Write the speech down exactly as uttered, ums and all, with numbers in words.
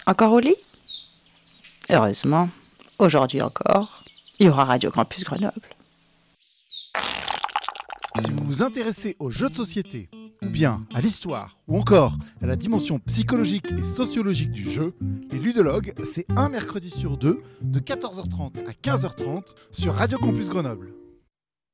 Encore au lit? Heureusement, aujourd'hui encore, il y aura Radio Campus Grenoble. Si vous vous intéressez aux jeux de société, ou bien à l'histoire, ou encore à la dimension psychologique et sociologique du jeu, les Ludologues, c'est un mercredi sur deux, de quatorze heures trente à quinze heures trente sur Radio Campus Grenoble.